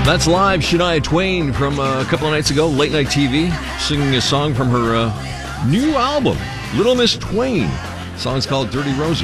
That's live Shania Twain from a couple of nights ago, late night TV, singing a song from her new album, Little Miss Twain. The song's called Dirty Rosie.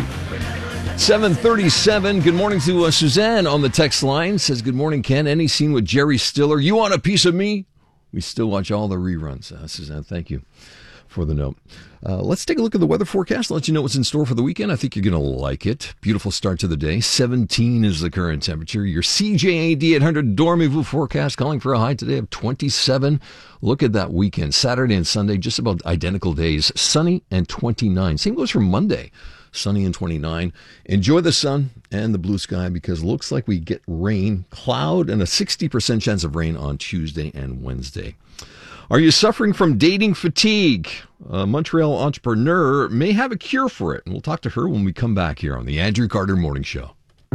7:37. Good morning to Suzanne on the text line. Says, good morning, Ken. Any scene with Jerry Stiller? You want a piece of me? We still watch all the reruns. Suzanne, thank you for the note. Let's take a look at the weather forecast. Let you know what's in store for the weekend. I think you're going to like it. Beautiful start to the day. 17 is the current temperature. Your CJAD 800 Dormez-vous forecast calling for a high today of 27. Look at that weekend. Saturday and Sunday, just about identical days. Sunny and 29. Same goes for Monday. Sunny and 29. Enjoy the sun and the blue sky because it looks like we get rain, cloud, and a 60% chance of rain on Tuesday and Wednesday. Are you suffering from dating fatigue? A Montreal entrepreneur may have a cure for it. And we'll talk to her when we come back here on the Andrew Carter Morning Show.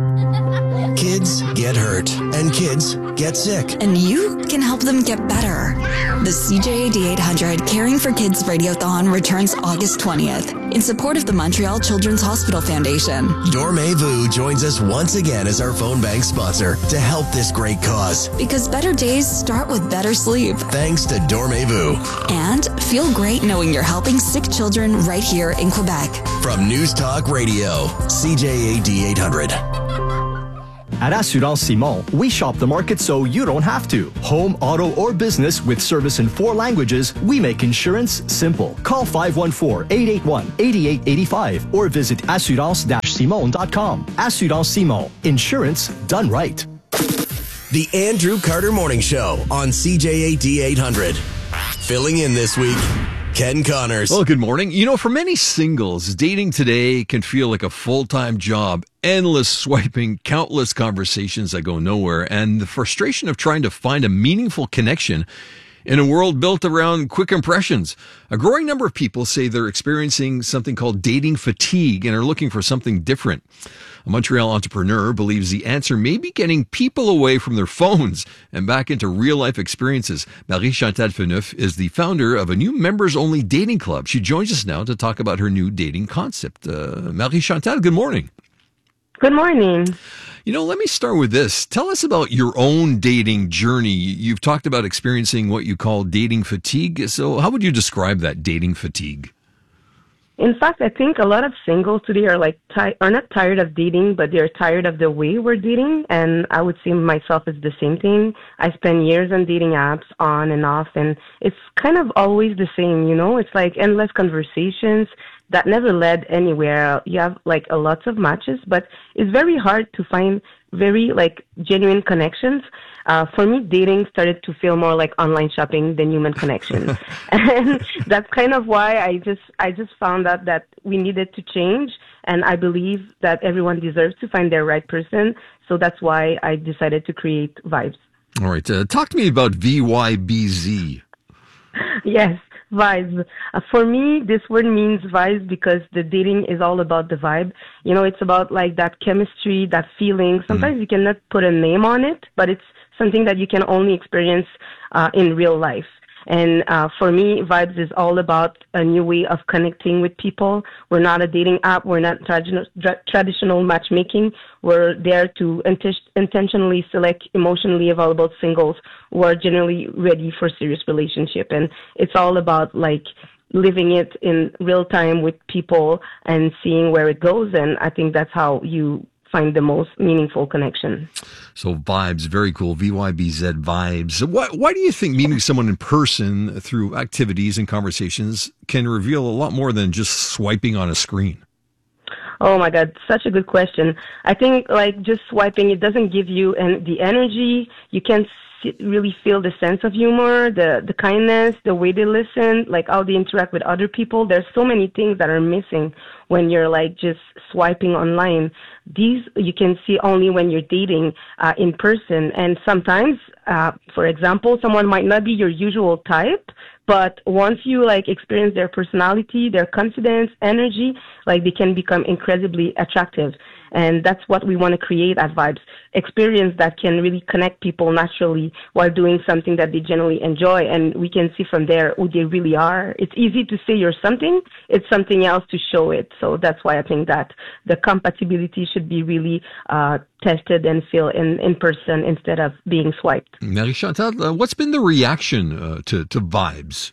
Kids get hurt and kids get sick. And you can help them get better. The CJAD 800 Caring for Kids Radiothon returns August 20th in support of the Montreal Children's Hospital Foundation. Dormez-vous joins us once again as our phone bank sponsor to help this great cause. Because better days start with better sleep. Thanks to Dormez-vous. And feel great knowing you're helping sick children right here in Quebec. From News Talk Radio, CJAD 800. At Assurance Simon, we shop the market so you don't have to. Home, auto, or business with service in 4 languages, we make insurance simple. Call 514-881-8885 or visit assurance-simon.com. Assurance Simon. Insurance done right. The Andrew Carter Morning Show on CJAD 800. Filling in this week, Ken Connors. Well, good morning. You know, for many singles, dating today can feel like a full-time job. Endless swiping, countless conversations that go nowhere, and the frustration of trying to find a meaningful connection in a world built around quick impressions. A growing number of people say they're experiencing something called dating fatigue and are looking for something different. A Montreal entrepreneur believes the answer may be getting people away from their phones and back into real-life experiences. Marie-Chantal Feneuf is the founder of a new members-only dating club. She joins us now to talk about her new dating concept. Marie-Chantal, good morning. Good morning. You know, let me start with this. Tell us about your own dating journey. You've talked about experiencing what you call dating fatigue. So how would you describe that dating fatigue? In fact, I think a lot of singles today are are not tired of dating, but they're tired of the way we're dating. And I would see myself as the same thing. I spend years on dating apps on and off, and it's kind of always the same, you know? It's like endless conversations that never led anywhere. You have a lots of matches, but it's very hard to find very genuine connections. For me, dating started to feel more like online shopping than human connection. And that's kind of why I just found out that we needed to change. And I believe that everyone deserves to find their right person. So that's why I decided to create Vibes. All right. Talk to me about VYBZ. Yes. Vibes. For me, this word means vibes because the dating is all about the vibe. You know, it's about that chemistry, that feeling. Sometimes you cannot put a name on it, but it's something that you can only experience in real life. And for me, Vibes is all about a new way of connecting with people. We're not a dating app. We're not traditional matchmaking. We're there to intentionally select emotionally available singles who are generally ready for serious relationship. And it's all about living it in real time with people and seeing where it goes. And I think that's how you find the most meaningful connection. So Vibes, very cool. VYBZ Vibes. Why do you think meeting someone in person through activities and conversations can reveal a lot more than just swiping on a screen? Oh my God, such a good question. I think just swiping, it doesn't give you the energy. You can't really feel the sense of humor, the kindness, the way they listen, how they interact with other people. There's so many things that are missing when you're just swiping online. These you can see only when you're dating in person. And sometimes, for example, someone might not be your usual type, but once you experience their personality, their confidence, energy, they can become incredibly attractive. And that's what we want to create at Vibes. Experience that can really connect people naturally while doing something that they generally enjoy. And we can see from there who they really are. It's easy to say you're something. It's something else to show it. So that's why I think that the compatibility should be really tested and feel in person instead of being swiped. Marie-Chantal, what's been the reaction to Vibes?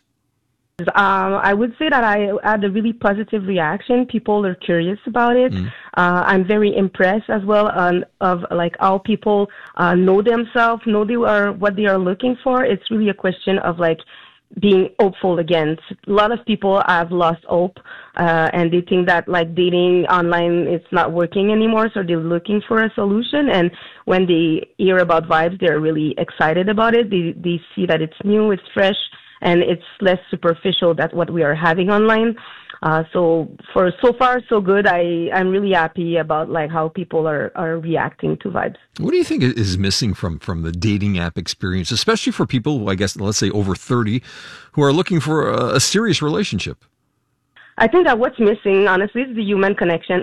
I would say that I had a really positive reaction. People are curious about it. I'm very impressed as well of like how people know themselves, know what they are looking for. It's really a question of like being hopeful again. A lot of people have lost hope, and they think that like dating online it's not working anymore, so they're looking for a solution. And when they hear about Vibes, they're really excited about it. They see that it's new, it's fresh, and it's less superficial than what we are having online. So far so good. I'm really happy about like how people are reacting to Vibes. What do you think is missing from the dating app experience, especially for people, I guess, let's say over 30, who are looking for a serious relationship? I think that what's missing, honestly, is the human connection.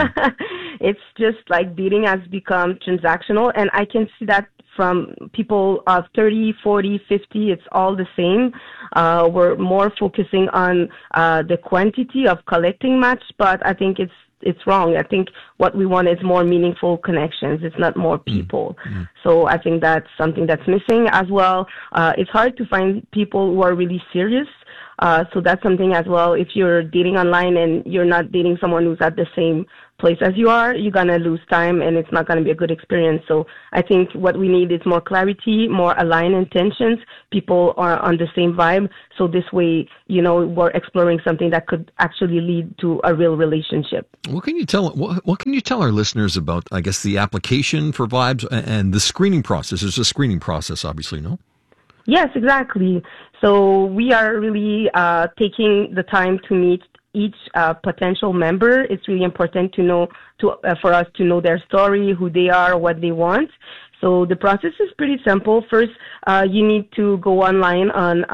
It's just like dating has become transactional, and I can see that from people of 30, 40, 50, it's all the same. We're more focusing on the quantity of collecting match, but I think it's wrong. I think what we want is more meaningful connections. It's not more people. So I think that's something that's missing as well. It's hard to find people who are really serious. So that's something as well. If you're dating online and you're not dating someone who's at the same place as you are, you're going to lose time and it's not going to be a good experience. So I think what we need is more clarity, more aligned intentions. People are on the same vibe. So this way, we're exploring something that could actually lead to a real relationship. What can you tell our listeners about, I guess, the application for Vibes and the screening process? There's a screening process, obviously, no? Yes, exactly. So we are really taking the time to meet each potential member. It's really important for us to know their story, who they are, what they want. So the process is pretty simple. First, you need to go online on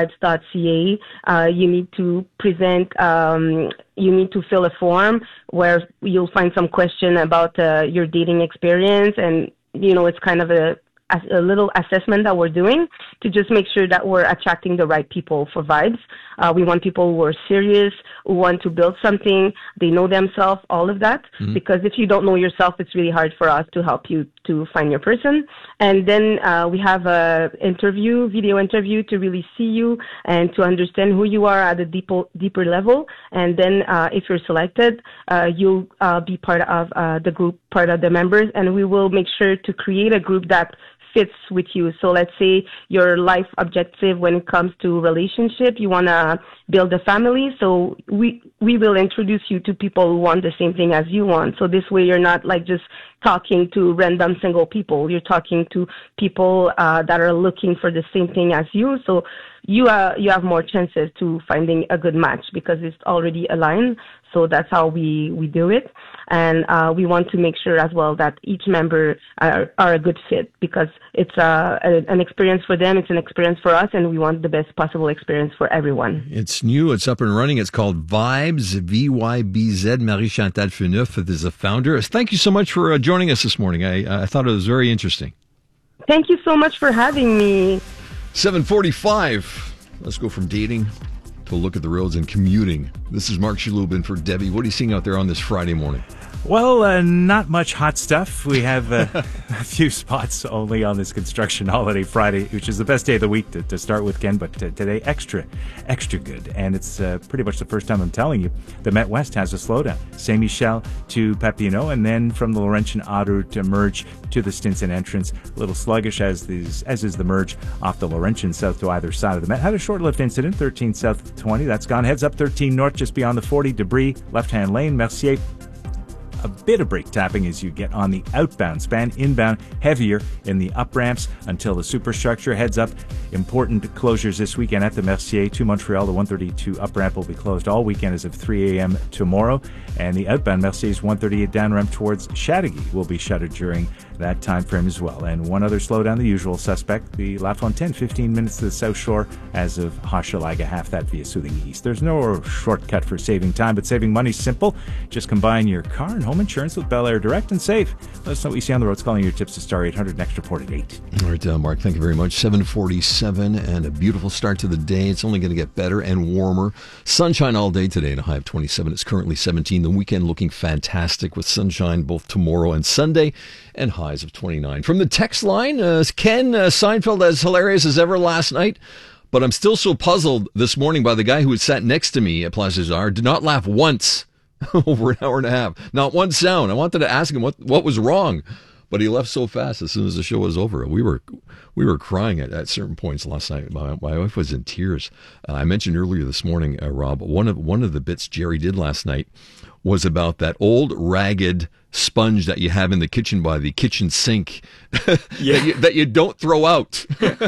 vibes.ca. You need to present. You need to fill a form where you'll find some question about your dating experience, and it's kind of a little assessment that we're doing to just make sure that we're attracting the right people for Vibes. We want people who are serious, who want to build something, they know themselves, all of that. Because if you don't know yourself, it's really hard for us to help you to find your person. And then we have a video interview to really see you and to understand who you are at a deeper level. And then if you're selected, you'll be part of the group, part of the members, and we will make sure to create a group that fits with you. So let's say your life objective when it comes to relationship, you want to build a family. So we will introduce you to people who want the same thing as you want. So this way you're not like just talking to random single people. You're talking to people that are looking for the same thing as you. So you have more chances to finding a good match because it's already aligned. So that's how we do it. And we want to make sure as well that each member are a good fit because it's an experience for them, it's an experience for us, and we want the best possible experience for everyone. It's new, it's up and running. It's called Vibes, VYBZ. Marie-Chantal Phaneuf is the founder. Thank you so much for joining us this morning. I thought it was very interesting. Thank you so much for having me. 7:45. Let's go from dating to look at the roads and commuting. This is Mark Shulubin for Debbie. What are you seeing out there on this Friday morning? Well, not much hot stuff. We have a few spots only on this construction holiday Friday, which is the best day of the week to start with, Ken. But today, extra good. And it's pretty much the first time I'm telling you the Met West has a slowdown. Saint Michel to Papineau, and then from the Laurentian Autoroute to merge to the Stinson entrance. A little sluggish as is the merge off the Laurentian south to either side of the Met. Had a short-lived incident, 13 south of 20. That's gone. Heads up 13 north just beyond the 40. Debris, left-hand lane. Mercier. A bit of brake tapping as you get on the outbound span. Inbound, heavier in the up ramps until the superstructure. Heads up, important closures this weekend at the Mercier to Montreal. The 132 up ramp will be closed all weekend as of 3 a.m. tomorrow. And the outbound Mercier's 138 down ramp towards Chateauguay will be shuttered during that time frame as well. And one other slowdown, the usual suspect, the La Fontaine, 15 minutes to the South Shore as of Hochelaga, half that via Soothing East. There's no shortcut for saving time, but saving money's simple. Just combine your car and home insurance with Bel Air Direct and save. Let us know what you see on the roads. Calling your tips to star 800 next report at 8. All right, Mark, thank you very much. 7:47 and a beautiful start to the day. It's only going to get better and warmer. Sunshine all day today and a high of 27. It's currently 17. The weekend looking fantastic with sunshine both tomorrow and Sunday and highs of 29. From the text line, Ken, Seinfeld as hilarious as ever last night, but I'm still so puzzled this morning by the guy who had sat next to me at Place des Arts. Did not laugh once over an hour and a half. Not one sound. I wanted to ask him what was wrong, but he left so fast as soon as the show was over. We were crying at certain points last night. My wife was in tears. I mentioned earlier this morning, Rob, one of the bits Jerry did last night was about that old ragged sponge that you have in the kitchen by the kitchen sink that you don't throw out.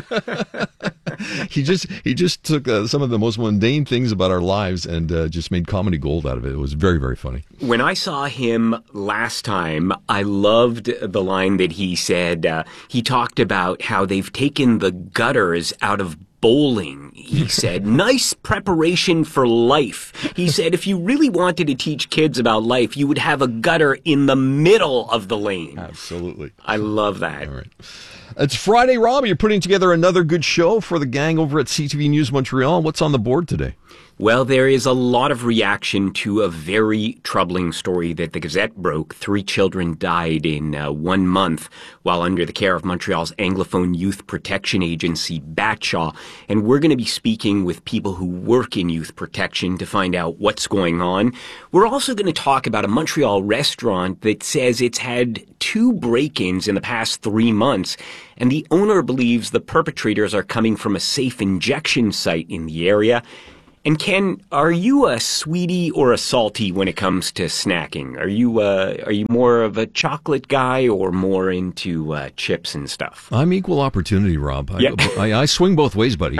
He just took some of the most mundane things about our lives and just made comedy gold out of it. It was very, very funny. When I saw him last time, I loved the line that he said. He talked about how they've taken the gutters out of bowling. He said, nice preparation for life. He said, if you really wanted to teach kids about life, you would have a gutter in the middle of the lane. Absolutely. I love that. All right. It's Friday, Rob. You're putting together another good show for the gang over at CTV News Montreal. What's on the board today? Well, there is a lot of reaction to a very troubling story that the Gazette broke. 3 children died in 1 month while under the care of Montreal's Anglophone Youth Protection Agency, BATSHAW. And we're going to be speaking with people who work in youth protection to find out what's going on. We're also going to talk about a Montreal restaurant that says it's had 2 break-ins in the past 3 months. And the owner believes the perpetrators are coming from a safe injection site in the area. And Ken, are you a sweetie or a salty when it comes to snacking? Are you more of a chocolate guy or more into chips and stuff? I'm equal opportunity, Rob. I swing both ways, buddy.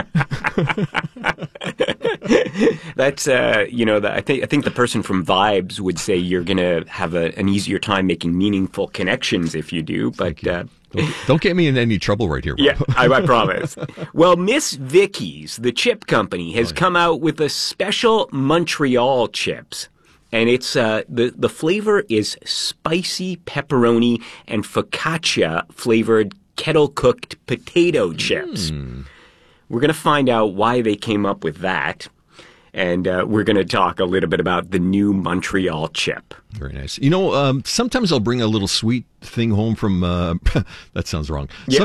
That's I think the person from Vibes would say you're going to have an easier time making meaningful connections if you do, but. Don't get me in any trouble right here, Rob. Yeah, I promise. Well, Miss Vicky's, the chip company, has come out with a special Montreal chips. And it's the flavor is spicy pepperoni and focaccia flavored kettle cooked potato chips. We're going to find out why they came up with that. And we're going to talk a little bit about the new Montreal chip. Very nice. You know, sometimes I'll bring a little sweet thing home from... that sounds wrong. Yeah,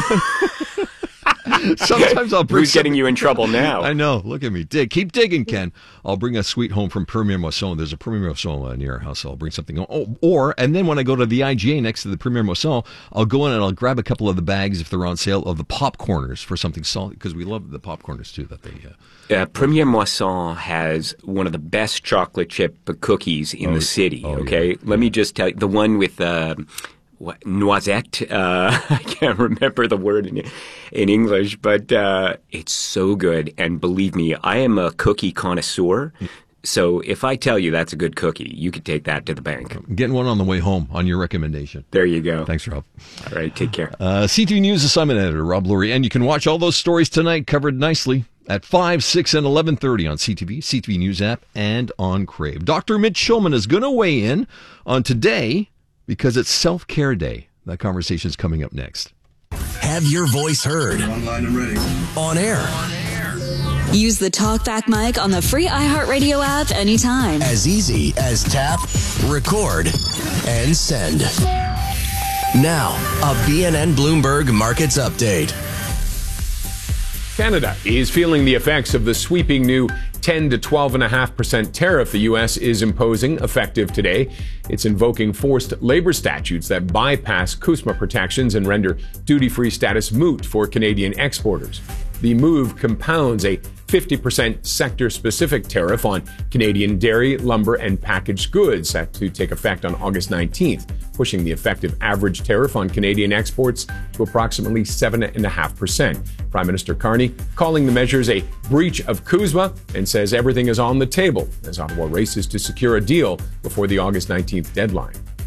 Sometimes I'll bring... Who's getting you in trouble now? I know. Look at me. Keep digging, Ken. I'll bring a sweet home from Premier Moisson. There's a Premier Moisson near our house, so I'll bring something home. And then when I go to the IGA next to the Premier Moisson, I'll go in and I'll grab a couple of the bags, if they're on sale, of the popcorners for something salty, because we love the popcorners, too, that they... Premier Moisson has one of the best chocolate chip cookies in the city, okay? Yeah. Let me just tell you, the one with... noisette. I can't remember the word in English, but it's so good. And believe me, I am a cookie connoisseur. So if I tell you that's a good cookie, you could take that to the bank. I'm getting one on the way home on your recommendation. There you go. Thanks, Rob. All right, take care. CTV News assignment editor Rob Lurie. And you can watch all those stories tonight covered nicely at 5, 6, and 11:30 on CTV, CTV News app, and on Crave. Dr. Mitch Schulman is going to weigh in on today because it's Self-Care Day. That conversation is coming up next. Have your voice heard. Online and ready. On air. Use the TalkBack mic on the free iHeartRadio app anytime. As easy as tap, record, and send. Now, a BNN Bloomberg Markets Update. Canada is feeling the effects of the sweeping new 10 to 12.5% tariff the U.S. is imposing effective today. It's invoking forced labor statutes that bypass CUSMA protections and render duty-free status moot for Canadian exporters. The move compounds a 50% sector-specific tariff on Canadian dairy, lumber, and packaged goods set to take effect on August 19th, pushing the effective average tariff on Canadian exports to approximately 7.5%. Prime Minister Carney calling the measures a breach of CUSMA and says everything is on the table as Ottawa races to secure a deal before the August 19th deadline.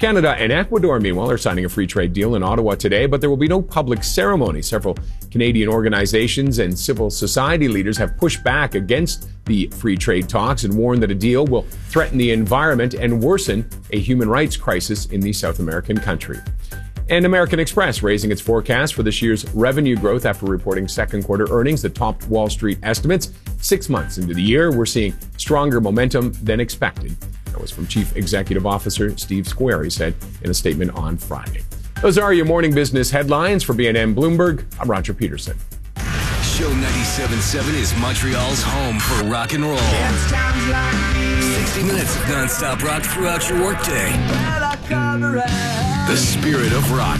Canada and Ecuador, meanwhile, are signing a free trade deal in Ottawa today, but there will be no public ceremony. Several Canadian organizations and civil society leaders have pushed back against the free trade talks and warned that a deal will threaten the environment and worsen a human rights crisis in the South American country. And American Express raising its forecast for this year's revenue growth after reporting second quarter earnings that topped Wall Street estimates. 6 months into the year, we're seeing stronger momentum than expected. That was from Chief Executive Officer Steve Square, he said in a statement on Friday. Those are your morning business headlines for BNN Bloomberg. I'm Roger Peterson. Show 97.7 is Montreal's home for rock and roll. 60 minutes of nonstop rock throughout your workday. The spirit of rock.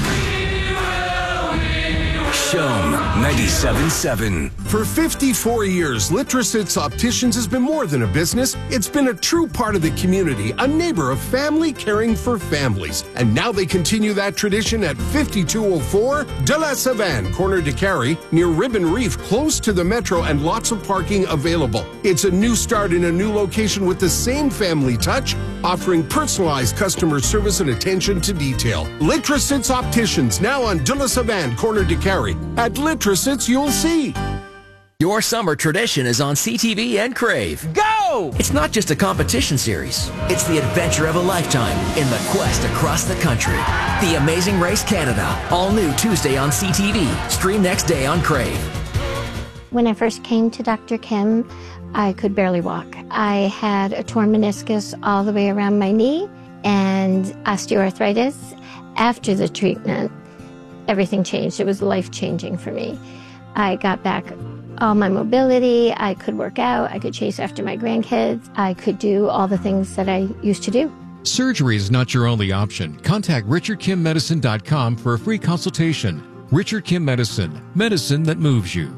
Show 97.7. For 54 years, Litrosits Opticians has been more than a business. It's been a true part of the community, a neighbor of family caring for families. And now they continue that tradition at 5204 de la Savane, corner de Carey, near Ribbon Reef, close to the metro and lots of parking available. It's a new start in a new location with the same family touch, offering personalized customer service and attention to detail. Litrosits Opticians, now on de la Savane, corner de Carey. At Litrosits, you'll see. Your summer tradition is on CTV and Crave. Go! It's not just a competition series. It's the adventure of a lifetime in the quest across the country. The Amazing Race Canada. All new Tuesday on CTV. Stream next day on Crave. When I first came to Dr. Kim, I could barely walk. I had a torn meniscus all the way around my knee and osteoarthritis. After the treatment, everything changed. It was life-changing for me. I got back all my mobility. I could work out. I could chase after my grandkids. I could do all the things that I used to do. Surgery is not your only option. Contact RichardKimMedicine.com for a free consultation. Richard Kim Medicine. Medicine that moves you.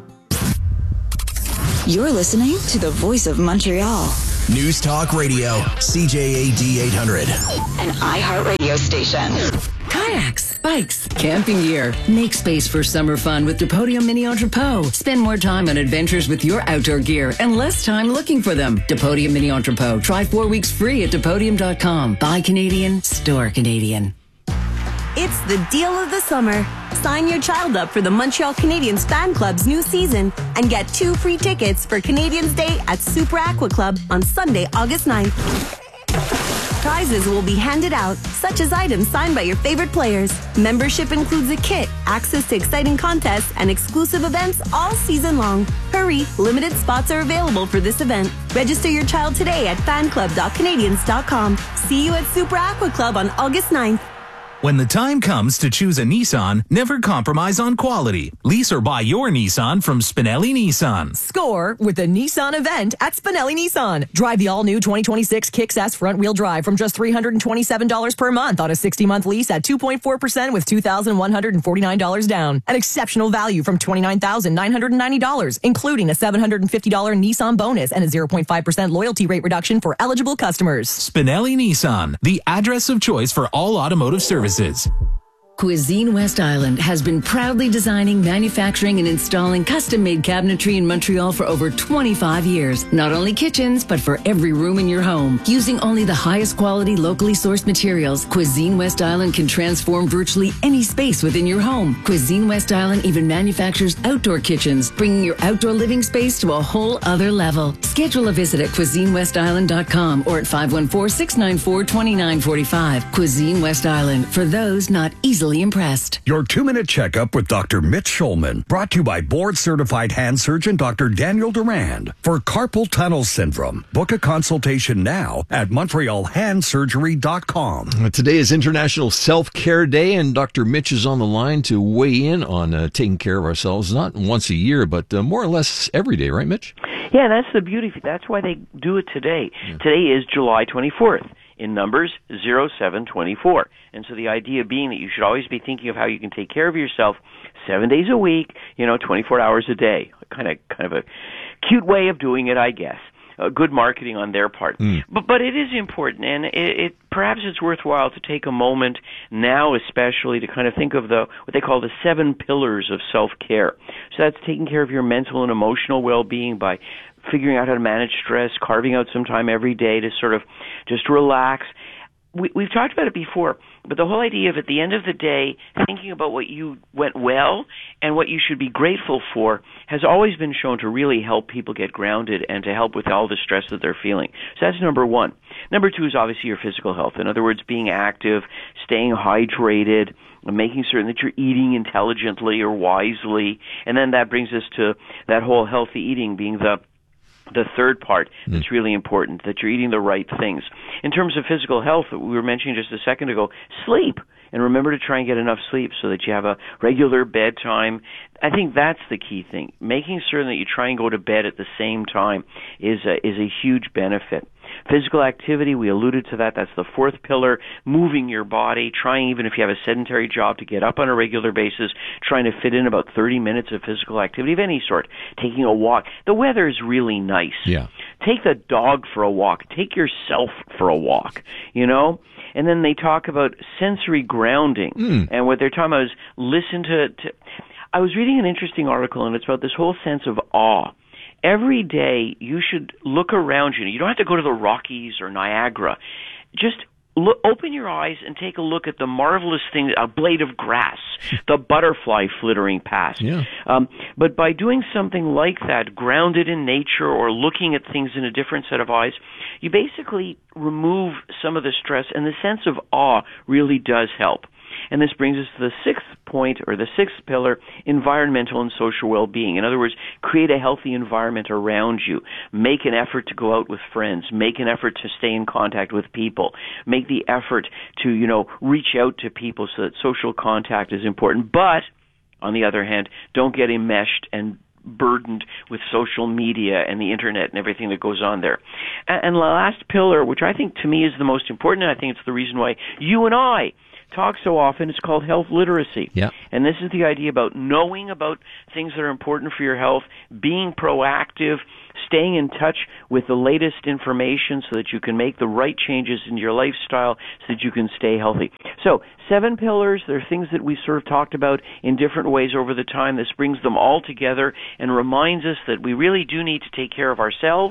You're listening to the voice of Montreal. News Talk Radio, CJAD 800. An iHeartRadio station. Kayaks, bikes, camping gear. Make space for summer fun with Depodium Mini Entrepot. Spend more time on adventures with your outdoor gear and less time looking for them. Depodium Mini Entrepot. Try 4 weeks free at Depodium.com. Buy Canadian, store Canadian. It's the deal of the summer. Sign your child up for the Montreal Canadiens Fan Club's new season and get 2 free tickets for Canadians Day at Super Aqua Club on Sunday, August 9th. Prizes will be handed out, such as items signed by your favorite players. Membership includes a kit, access to exciting contests, and exclusive events all season long. Hurry, limited spots are available for this event. Register your child today at fanclub.canadians.com. See you at Super Aqua Club on August 9th. When the time comes to choose a Nissan, never compromise on quality. Lease or buy your Nissan from Spinelli Nissan. Score with the Nissan event at Spinelli Nissan. Drive the all-new 2026 Kicks S front-wheel drive from just $327 per month on a 60-month lease at 2.4% with $2,149 down. An exceptional value from $29,990, including a $750 Nissan bonus and a 0.5% loyalty rate reduction for eligible customers. Spinelli Nissan, the address of choice for all automotive services. Cuisine West Island has been proudly designing, manufacturing, and installing custom-made cabinetry in Montreal for over 25 years. Not only kitchens, but for every room in your home. Using only the highest quality, locally sourced materials, Cuisine West Island can transform virtually any space within your home. Cuisine West Island even manufactures outdoor kitchens, bringing your outdoor living space to a whole other level. Schedule a visit at CuisineWestIsland.com or at 514-694-2945. Cuisine West Island, for those not easily impressed. Your 2-minute checkup with Dr. Mitch Schulman, brought to you by board-certified hand surgeon Dr. Daniel Durand. For carpal tunnel syndrome, book a consultation now at MontrealHandSurgery.com. Today is International Self-Care Day, and Dr. Mitch is on the line to weigh in on taking care of ourselves, not once a year, but more or less every day, right, Mitch? Yeah, that's the beauty. That's why they do it today. Yeah. Today is July 24th. In numbers 0724. And so the idea being that you should always be thinking of how you can take care of yourself 7 days a week, 24 hours a day. Kind of a cute way of doing it, I guess. Good marketing on their part. But it is important, and it perhaps it's worthwhile to take a moment now especially to kind of think of what they call the 7 pillars of self-care. So that's taking care of your mental and emotional well-being by figuring out how to manage stress, carving out some time every day to sort of just relax, we've talked about it before, but the whole idea of at the end of the day, thinking about what you went well and what you should be grateful for has always been shown to really help people get grounded and to help with all the stress that they're feeling. So that's number one. Number two is obviously your physical health. In other words, being active, staying hydrated, making certain that you're eating intelligently or wisely. And then that brings us to that whole healthy eating being the third part that's really important, that you're eating the right things. In terms of physical health, we were mentioning just a second ago, sleep. And remember to try and get enough sleep so that you have a regular bedtime. I think that's the key thing. Making certain that you try and go to bed at the same time is a huge benefit. Physical activity, we alluded to that. That's the fourth pillar. Moving your body, trying, even if you have a sedentary job, to get up on a regular basis, trying to fit in about 30 minutes of physical activity of any sort. Taking a walk. The weather is really nice. Yeah. Take the dog for a walk. Take yourself for a walk, you know? And then they talk about sensory grounding. And what they're talking about is listen to I was reading an interesting article, and it's about this whole sense of awe. Every day you should look around you. You don't have to go to the Rockies or Niagara. Just open your eyes and take a look at the marvelous thing, a blade of grass, the butterfly flittering past. Yeah. But by doing something like that, grounded in nature or looking at things in a different set of eyes, you basically remove some of the stress, and the sense of awe really does help. And this brings us to the sixth point, or the sixth pillar, environmental and social well-being. In other words, create a healthy environment around you. Make an effort to go out with friends. Make an effort to stay in contact with people. Make the effort to, reach out to people so that social contact is important. But, on the other hand, don't get enmeshed and burdened with social media and the internet and everything that goes on there. And the last pillar, which I think to me is the most important, and I think it's the reason why you and I talk so often, it's called health literacy. Yeah. And this is the idea about knowing about things that are important for your health, being proactive, staying in touch with the latest information so that you can make the right changes in your lifestyle so that you can stay healthy. So, 7 pillars, they're things that we sort of talked about in different ways over the time. This brings them all together and reminds us that we really do need to take care of ourselves.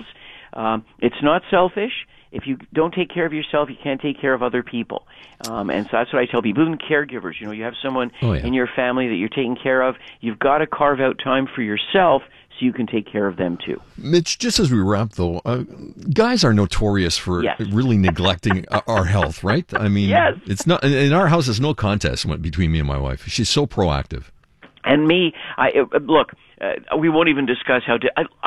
It's not selfish. If you don't take care of yourself, you can't take care of other people. And so that's what I tell people. Even caregivers, you have someone in your family that you're taking care of. You've got to carve out time for yourself so you can take care of them too. Mitch, just as we wrap, though, guys are notorious for really neglecting our health, right? I mean, it's not in our house. There's no contest between me and my wife. She's so proactive. And me, look, we won't even discuss how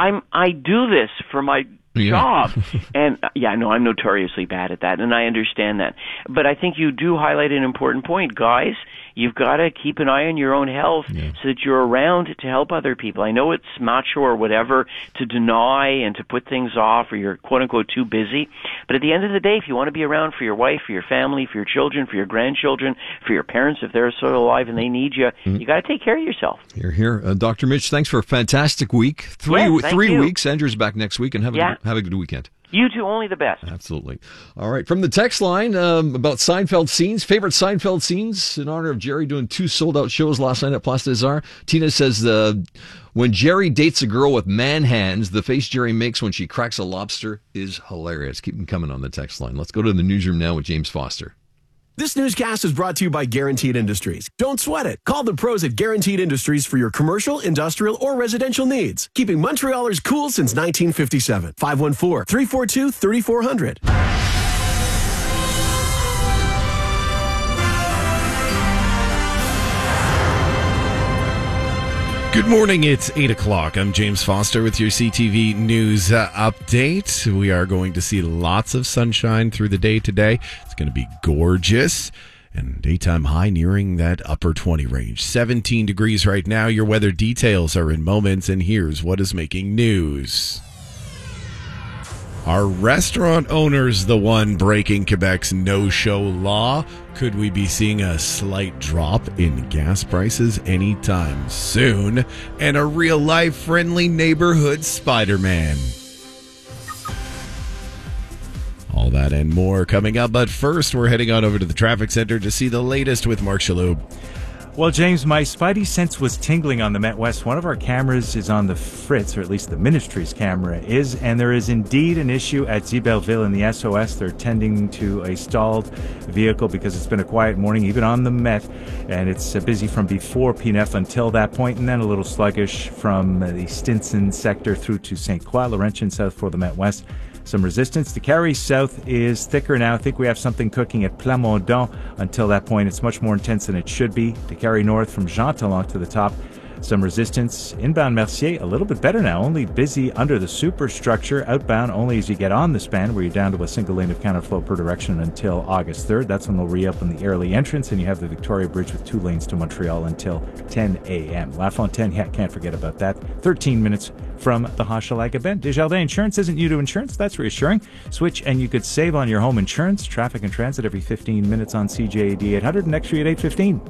I do this for my job. And I'm notoriously bad at that, and I understand that. But I think you do highlight an important point, guys. You've got to keep an eye on your own health so that you're around to help other people. I know it's macho or whatever to deny and to put things off, or you're quote-unquote too busy. But at the end of the day, if you want to be around for your wife, for your family, for your children, for your grandchildren, for your parents, if they're still alive and they need you, you got to take care of yourself. You're here. Dr. Mitch, thanks for a fantastic week. Three weeks. Andrew's back next week, and have a good weekend. You two, only the best. Absolutely. All right. From the text line about Seinfeld scenes, favorite Seinfeld scenes in honor of Jerry doing 2 sold-out shows last night at Place des Arts. Tina says when Jerry dates a girl with man hands, the face Jerry makes when she cracks a lobster is hilarious. Keep them coming on the text line. Let's go to the newsroom now with James Foster. This newscast is brought to you by Guaranteed Industries. Don't sweat it. Call the pros at Guaranteed Industries for your commercial, industrial, or residential needs. Keeping Montrealers cool since 1957. 514-342-3400. Good morning, it's 8 o'clock. I'm James Foster with your CTV News update. We are going to see lots of sunshine through the day today. It's going to be gorgeous. And daytime high nearing that upper 20 range. 17 degrees right now. Your weather details are in moments, and here's what is making news. Are restaurant owners the one breaking Quebec's no-show law? Could we be seeing a slight drop in gas prices anytime soon? And a real-life friendly neighborhood Spider-Man. All that and more coming up, but first we're heading on over to the traffic center to see the latest with Mark Shalhoub. Well, James, my spidey sense was tingling on the Met West. One of our cameras is on the fritz, or at least the ministry's camera is, and there is indeed an issue at Zibelville in the SOS. They're tending to a stalled vehicle because it's been a quiet morning, even on the Met, and it's busy from before PNF until that point, and then a little sluggish from the Stinson sector through to St. Croix, Laurentian south for the Met West. Some resistance. The carry south is thicker now. I think we have something cooking at Plamondon. Until that point, it's much more intense than it should be. The carry north from Jean Talon to the top. Some resistance. Inbound Mercier, a little bit better now. Only busy under the superstructure. Outbound only as you get on the span, where you're down to a single lane of counterflow per direction until August 3rd. That's when they'll reopen the early entrance, and you have the Victoria Bridge with 2 lanes to Montreal until 10 a.m. La Fontaine, yeah, can't forget about that. 13 minutes from the Hochelaga Bend. Desjardins Insurance isn't new to insurance. That's reassuring. Switch and you could save on your home insurance. Traffic and transit every 15 minutes on CJAD 800 and next year at 8:15.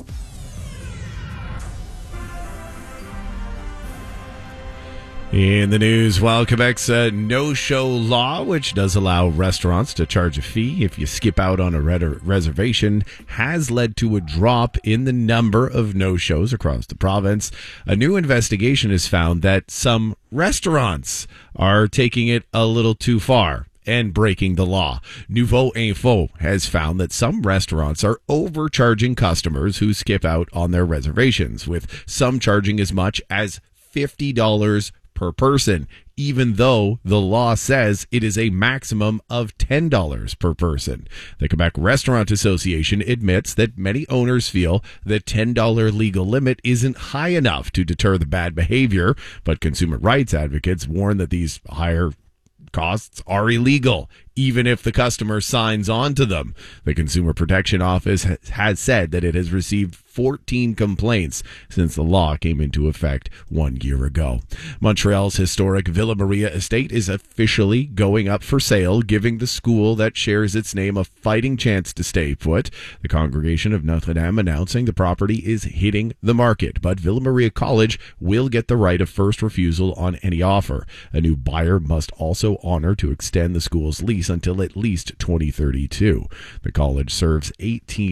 In the news, while Quebec's no-show law, which does allow restaurants to charge a fee if you skip out on a reservation, has led to a drop in the number of no-shows across the province, a new investigation has found that some restaurants are taking it a little too far and breaking the law. Nouveau Info has found that some restaurants are overcharging customers who skip out on their reservations, with some charging as much as $50 per person, even though the law says it is a maximum of $10 per person. The Quebec Restaurant Association admits that many owners feel the $10 legal limit isn't high enough to deter the bad behavior, but consumer rights advocates warn that these higher costs are illegal, even if the customer signs on to them. The Consumer Protection Office has said that it has received 14 complaints since the law came into effect 1 year ago. Montreal's historic Villa Maria estate is officially going up for sale, giving the school that shares its name a fighting chance to stay put. The Congregation of Notre Dame announcing the property is hitting the market, but Villa Maria College will get the right of first refusal on any offer. A new buyer must also honor to extend the school's lease until at least 2032. The college serves 18